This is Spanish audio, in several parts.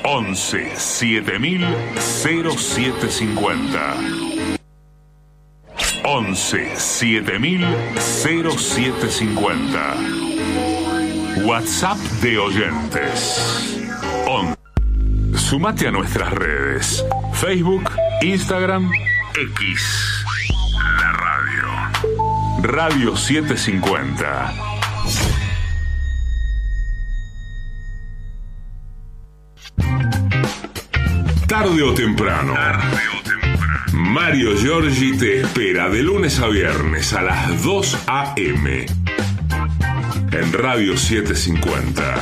11 7000 0750. 11 7000 0750. WhatsApp de oyentes. Sumate a nuestras redes: Facebook, Instagram, X. La radio. Radio 750. Tarde o temprano. Mario Giorgi te espera de lunes a viernes a las 2 a.m. en Radio 750.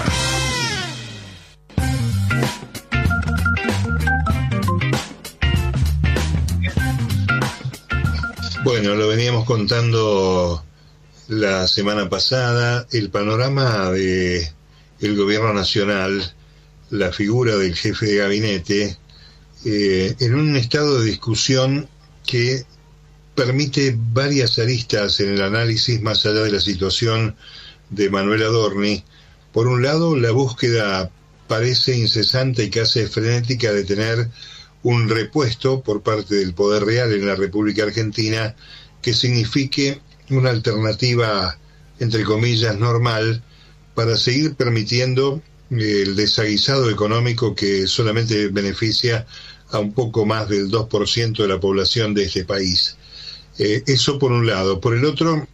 Bueno, lo veníamos contando la semana pasada, el panorama de el gobierno nacional, la figura del jefe de gabinete, en un estado de discusión que permite varias aristas en el análisis más allá de la situación de Manuel Adorni. Por un lado, la búsqueda parece incesante y casi frenética de tener un repuesto por parte del poder real en la República Argentina que signifique una alternativa, entre comillas, normal, para seguir permitiendo el desaguisado económico que solamente beneficia a un poco más del 2% de la población de este país. Eso por un lado. Por el otro,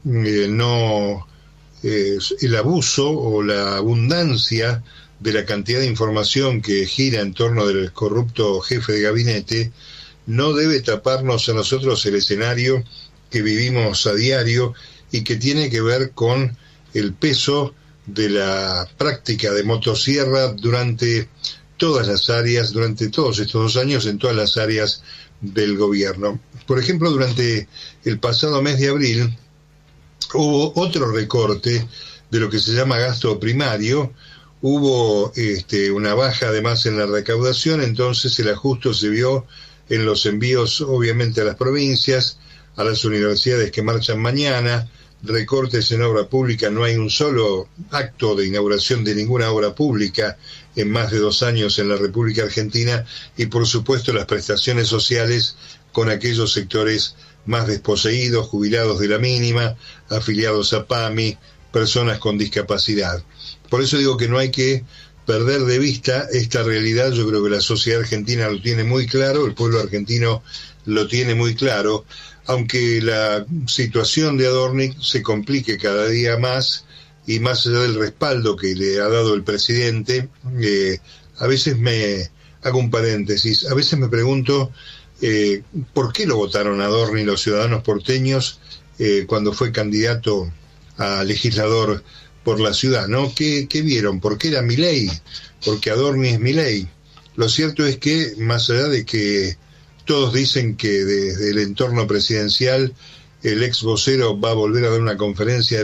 el abuso o la abundancia de la cantidad de información que gira en torno del corrupto jefe de gabinete no debe taparnos a nosotros el escenario que vivimos a diario y que tiene que ver con el peso de la práctica de motosierra durante todas las áreas, durante todos estos 2 años, en todas las áreas del gobierno. Por ejemplo, durante el pasado mes de abril hubo otro recorte de lo que se llama gasto primario. Hubo una baja además en la recaudación, entonces el ajuste se vio en los envíos obviamente a las provincias, a las universidades que marchan mañana, recortes en obra pública. No hay un solo acto de inauguración de ninguna obra pública en más de 2 años en la República Argentina, y por supuesto las prestaciones sociales con aquellos sectores más desposeídos, jubilados de la mínima, afiliados a PAMI, personas con discapacidad. Por eso digo que no hay que perder de vista esta realidad. Yo creo que la sociedad argentina lo tiene muy claro, el pueblo argentino lo tiene muy claro, aunque la situación de Adorni se complique cada día más, y más allá del respaldo que le ha dado el presidente, a veces hago un paréntesis, a veces me pregunto ¿por qué lo votaron a Adorni los ciudadanos porteños cuando fue candidato a legislador por la ciudad, ¿no? ¿Qué vieron? ¿Por qué era Milei? Porque Adorni es Milei. Lo cierto es que, más allá de que todos dicen que desde el entorno presidencial el ex vocero va a volver a dar una conferencia de